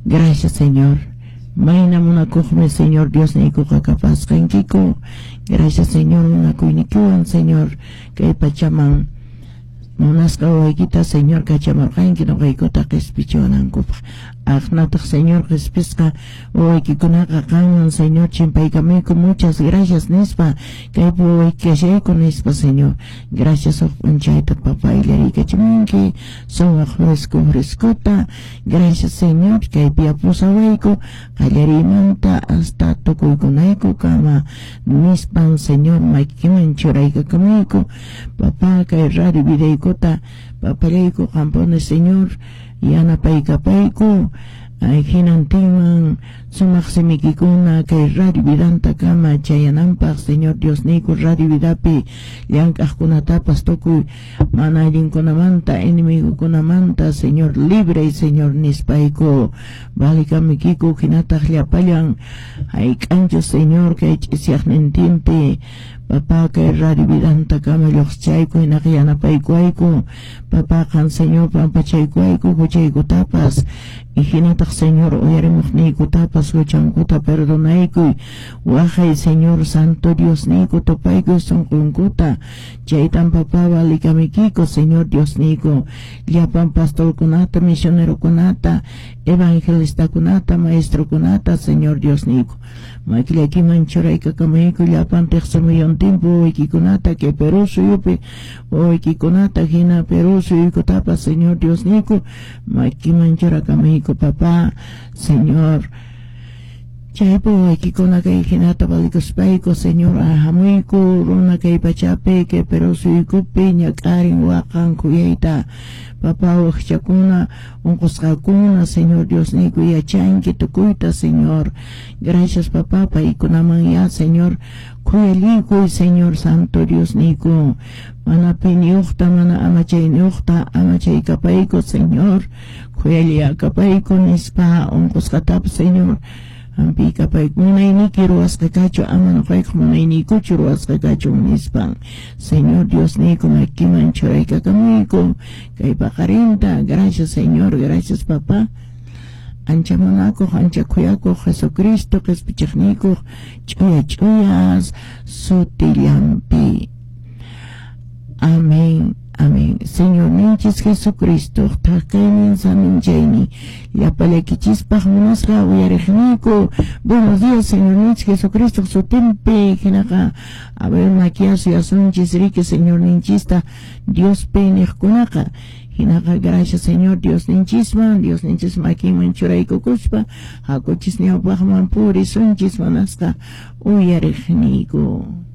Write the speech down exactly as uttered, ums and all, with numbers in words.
Gracias, Señor. Maina munakuqmi, Señor Dios niykuqa kapasqankiku. Gracias, Señor, munakuynikuwan, Señor, kay pachaman munasqa waykita, Señor, kachamarqanki nuqaykutaq qhispichiwanankupaq. Aqnataq, Señor, qhispisqa wawaykikunaqa qanman, Señor, chimpaykamayku. Muchas gracias nispa kaypi wawaykashayku nispa, Señor. Gracias uq p'unchayta papá illariykachimunki sumaq fresco frescota. Gracias, Señor, kaypi apusawayku qallarimanta hasta tukuykunayku kama nispan, Señor, maykiman churaykakamayku. Papá, kay radio videykota papallayku qampuni, Señor, yanapaykapayku. Ay hinantinman sumaq simikikuna kay radio vidanta kama chayananpaq, Señor Dios niku radio vidapi llank'aqkunatapas tukuy mana allinkunamanta enemigukunamanta, Señor, libre, Señor, nispayku valikamikiku hinataq llapallan hayk'anchu, Señor, kay ch'isyaqnintinpi papá kay radio vidanta kama lluqsichayku hinaq yanapaykuayku papá qan, Señor, pampachaykuayku huchaykutapas y hinataq, Señor, uyarimuqniykutapas huchankuta perdonaykuy waqay, Señor Santo Dios niku tupaykuy sunqunkuta chaytan papá valikamikiku, Señor Dios niku llapan pastorkunata, misionerokunata, evangelistakunata, maestrokunata, Señor Dios niku makillakiman churaykakamayku llapan tiqsimuyon tiempo waykikunata kay Perú suyupi waykikunata hina Perú suyuykutapas, Señor Dios niku makiman churakamayku papá, Señor. Chaypo waykikuna kay hinata valikuspayku, Señor, ahamuyku runa kay pachapi kay Perú suyukupi ñak'arin waqan kuyayta papá waqchakuna unqusqakuna, Señor Dios niku yachanki tukuyta, Señor. Gracias, papá, paykunaman ya, Señor, kuyalikuy, Señor Santo Dios niku mana piñuqta, mana amachayniyuqta amachaykapayku, Señor, kuyaliyakapayku nispa unqusqatapas, Señor, ampikapayku munayniki ruwasqakachu ama nuqayqa munayniykuchu ruwasqakachu nispan, Señor Dios niku makiman churaykakamayku kay paqarinta. Gracias, Señor, gracias, papá. Ancha munakuq, ancha kuyakuq Jesucristo qhispichiqniykuq ch'uya ch'uyas sutillampi. Amén, amén. Señor ninchis Jesucristo taqaynin saminchayni llapallaykichispaq munasqa uyariqniyku. Buenos días, Señor ninchis Jesucristo sutinpi hinaqa a ver maquillaje yasunchis riki, Señor ninchista Dios peniqkunaqa hinaqa. Gracias, Señor Dios ninchisman, Dios ninchis makiman churaykukuspa hakuchis ñawpaqman puri sunchis munasqa uyariqniyku.